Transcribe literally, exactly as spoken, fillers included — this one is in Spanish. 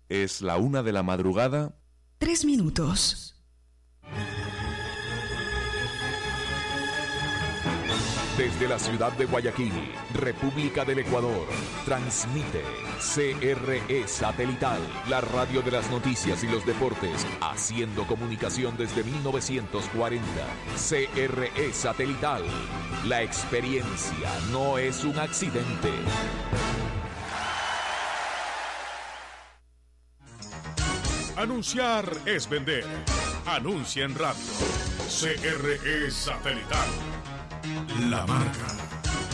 Es la una de la madrugada. Tres minutos. Desde la ciudad de Guayaquil, República del Ecuador, transmite C R E Satelital, la radio de las noticias y los deportes, haciendo comunicación desde mil novecientos cuarenta. C R E Satelital, la experiencia no es un accidente. Anunciar es vender. Anuncia en radio. C R E Satelital. La marca.